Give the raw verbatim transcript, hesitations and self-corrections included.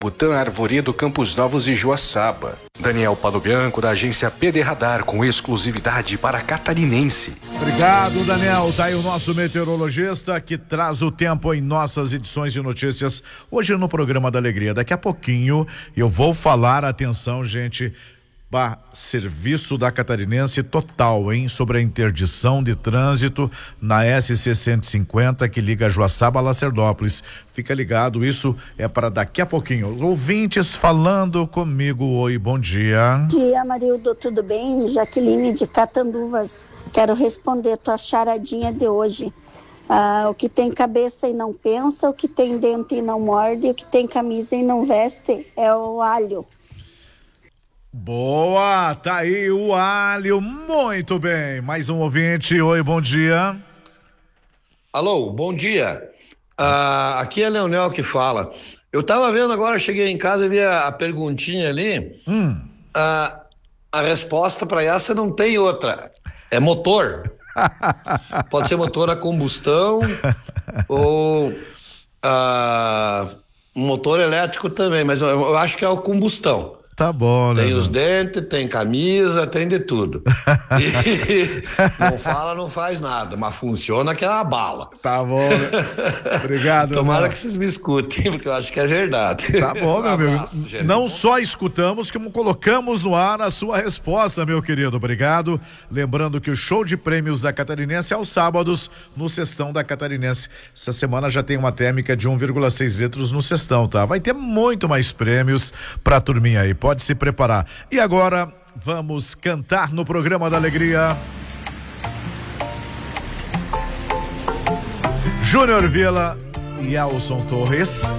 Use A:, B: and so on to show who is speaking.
A: Butã Arvoredo, Campos Novos e Joaçaba. Daniel Padobianco, da agência P D Radar, com exclusividade para catarinense.
B: Obrigado, Daniel. Tá aí o nosso meteorologista que traz o tempo em nossas edições de notícias. Hoje no programa da Alegria. Daqui a pouquinho eu vou falar, atenção, gente, Bah, serviço da Catarinense total, hein? Sobre a interdição de trânsito na S C cento e cinquenta que liga Joaçaba a Lacerdópolis. Fica ligado, isso é para daqui a pouquinho. Ouvintes falando comigo. Oi, bom dia.
C: Bom dia, Marildo, tudo bem? Jaqueline de Catanduvas. Quero responder tua charadinha de hoje. Ah, o que tem cabeça e não pensa, o que tem dente e não morde, o que tem camisa e não veste é o alho.
B: Boa, tá aí o alho, muito bem. Mais um ouvinte, oi, bom dia.
D: Alô, bom dia. Ah, aqui é Leonel que fala. Eu tava vendo agora, cheguei em casa e vi a, a perguntinha ali.
B: Hum.
D: Ah, a resposta para essa não tem outra. É motor. Pode ser motor a combustão ou ah, motor elétrico também, mas eu, eu acho que é a combustão.
B: Tá bom, né?
D: Tem os dentes, tem camisa, tem de tudo. E não fala, não faz nada, mas funciona que é uma bala.
B: Tá bom. Né? Obrigado.
D: Tomara
B: meu.
D: que vocês me escutem, porque eu acho que é verdade.
B: Tá bom, meu
D: um
B: amigo.
D: abraço, gente.
B: Não só escutamos, como colocamos no ar a sua resposta, meu querido. Obrigado. Lembrando que o show de prêmios da Catarinense é aos sábados no Cestão da Catarinense. Essa semana já tem uma térmica de um vírgula seis litros no Cestão, tá? Vai ter muito mais prêmios pra turminha aí. Pode se preparar. E agora vamos cantar no programa da Alegria. Júnior Vila e Alson Torres.